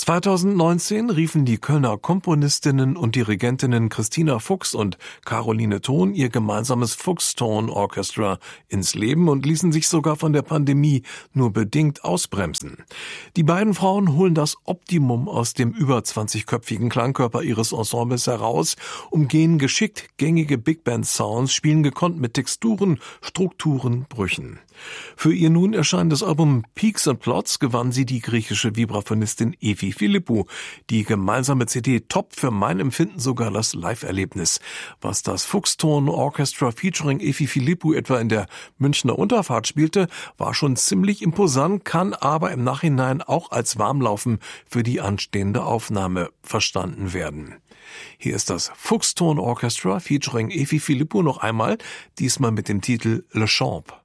2019 riefen die Kölner Komponistinnen und Dirigentinnen Christina Fuchs und Caroline Thon ihr gemeinsames Fuchs-Tone Orchestra ins Leben und ließen sich sogar von der Pandemie nur bedingt ausbremsen. Die beiden Frauen holen das Optimum aus dem über 20-köpfigen Klangkörper ihres Ensembles heraus, umgehen geschickt gängige Big-Band-Sounds, spielen gekonnt mit Texturen, Strukturen, Brüchen. Für ihr nun erscheinendes Album Peaks and Plots gewann sie die griechische Vibraphonistin Efi Philippou. Die gemeinsame CD top für mein Empfinden sogar das Live-Erlebnis. Was das Fuchs-Tone Orchestra featuring Efi Philippou etwa in der Münchner Unterfahrt spielte, war schon ziemlich imposant, kann aber im Nachhinein auch als Warmlaufen für die anstehende Aufnahme verstanden werden. Hier ist das Fuchs-Tone Orchestra featuring Efi Philippou noch einmal, diesmal mit dem Titel Le Champ.